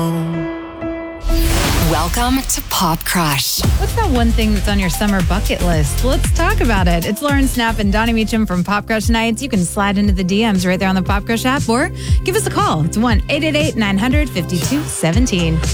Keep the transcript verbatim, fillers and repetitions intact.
Welcome to Pop Crush. What's that one thing that's on your summer bucket list? Let's talk about it. It's Lauren Snap and Donnie Meacham from Pop Crush Nights. You can slide into the D Ms right there on the Pop Crush app or give us a call. It's one eight eight eight, nine hundred, fifty-two seventeen.